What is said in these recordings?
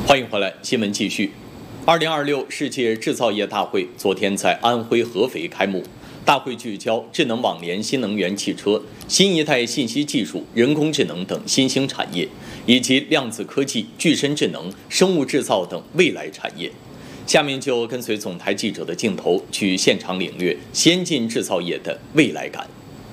欢迎回来，新闻继续。2026世界制造业大会昨天在安徽合肥开幕。大会聚焦智能网联、新能源汽车、新一代信息技术、人工智能等新兴产业，以及量子科技、具身智能、生物制造等未来产业。下面就跟随总台记者的镜头，去现场领略先进制造业的未来感。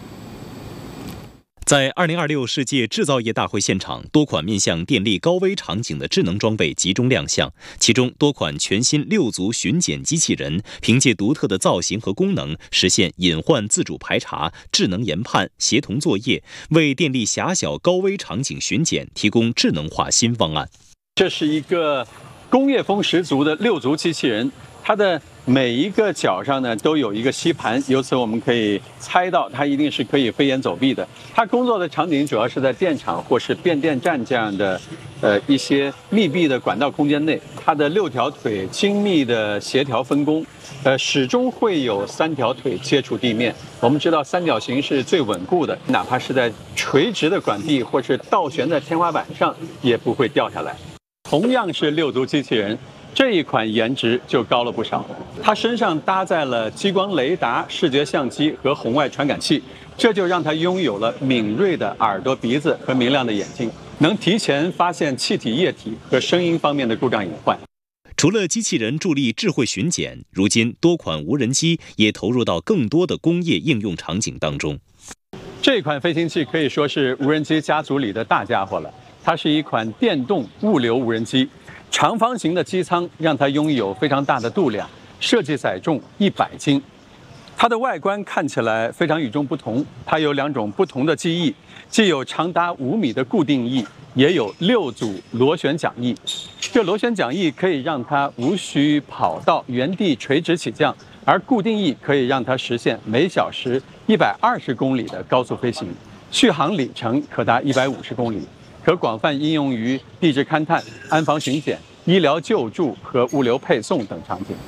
在2026世界制造业大会现场，多款面向电力高危场景的智能装备集中亮相，其中多款全新6足巡检机器人凭借独特的造型和功能，实现隐患自主排查、智能研判、协同作业，为电力狭小高危场景巡检提供智能化新方案。 这是一个工业风十足的6足机器人，它的每一个脚上呢都有一个吸盘，由此我们可以猜到它一定是可以飞檐走壁的。它工作的场景主要是在电厂或是变电站这样的一些密闭的管道空间内，它的6条腿精密的协调分工，始终会有3条腿接触地面。我们知道三角形是最稳固的，哪怕是在垂直的管壁或是倒悬在天花板上也不会掉下来。同样是6足机器人，这一款颜值就高了不少。它身上搭载了激光雷达、视觉相机和红外传感器，这就让它拥有了敏锐的耳朵、鼻子和明亮的眼睛，能提前发现气体、液体和声音方面的故障隐患。 除了机器人助力智慧巡检，如今多款无人机也投入到更多的工业应用场景当中。 这款飞行器可以说是无人机家族里的大家伙了。它是一款电动物流无人机，长方形的机舱让它拥有非常大的度量，设计载重100斤。它的外观看起来非常与众不同，它有2种不同的机翼，既有长达5米的固定翼，也有6组螺旋桨翼。这螺旋桨翼可以让它无需跑道原地垂直起降，而固定翼可以让它实现每小时120公里的高速飞行，续航里程可达150公里。可广泛应用于地质勘探、安防巡检、医疗救助和物流配送等场景。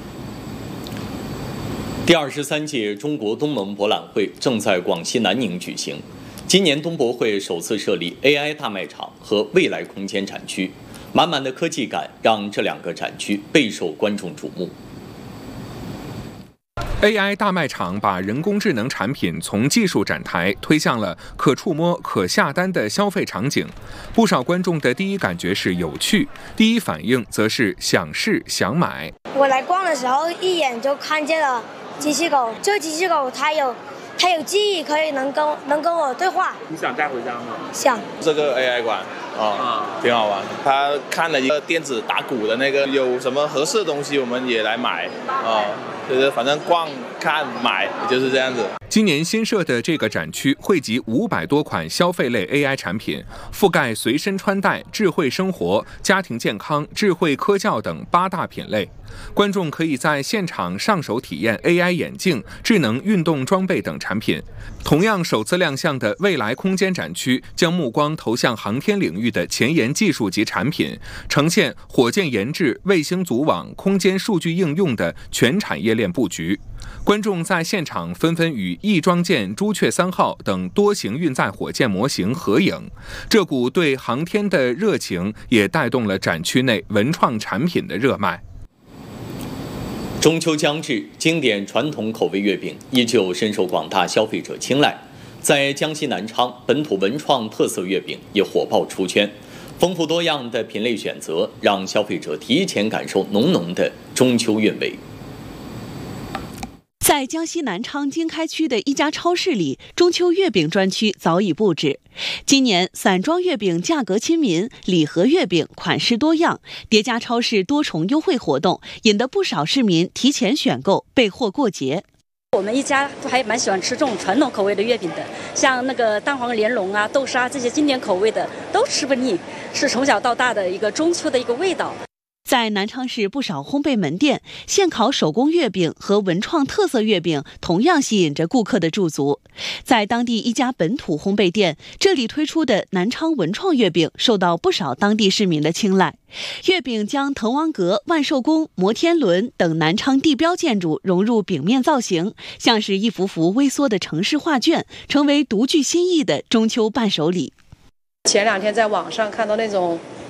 第23届中国东盟博览会正在广西南宁举行。今年东博会首次设立 AI 大卖场和未来空间展区，满满的科技感让这2个展区备受观众瞩目。 AI 大卖场把人工智能产品从技术展台推向了可触摸、可下单的消费场景。不少观众的第一感觉是有趣，第一反应则是想试想买。 我来逛的时候，一眼就看见了机器狗。这个机器狗它有记忆，可以能跟我对话。 你想带回家吗？ 想。 这个 AI 馆挺好玩。他看了一个电子打鼓的那个，有什么合适的东西我们也来买就是反正逛看买就是这样子。 今年新设的这个展区汇集500多款消费类 AI 产品，覆盖随身穿戴、智慧生活、家庭健康、智慧科教等8大品类。观众可以在现场上手体验 AI 眼镜、智能运动装备等产品。同样首次亮相的未来空间展区将目光投向航天领域的前沿技术及产品，呈现火箭研制、卫星组网、空间数据应用的全产业链布局。观众在现场纷纷与翼装舰朱雀3号等多型运载火箭模型合影，这股对航天的热情也带动了展区内文创产品的热卖。 中秋将至，经典传统口味月饼依旧深受广大消费者青睐。在江西南昌，本土文创特色月饼也火爆出圈，丰富多样的品类选择让消费者提前感受浓浓的中秋韵味。 在江西南昌经开区的一家超市里，中秋月饼专区早已布置。今年散装月饼价格亲民，礼盒月饼款式多样，叠加超市多重优惠活动，引得不少市民提前选购，备货过节。 我们一家都还蛮喜欢吃这种传统口味的月饼的，像那个蛋黄莲蓉啊、豆沙这些经典口味的都吃不腻，是从小到大的一个中秋的一个味道。 在南昌市不少烘焙门店，现烤手工月饼和文创特色月饼同样吸引着顾客的驻足。在当地一家本土烘焙店，这里推出的南昌文创月饼受到不少当地市民的青睐。月饼将滕王阁、万寿宫、摩天轮等南昌地标建筑融入饼面造型，像是一幅幅微缩的城市画卷，成为独具新意的中秋伴手礼。 前2天在网上看到那种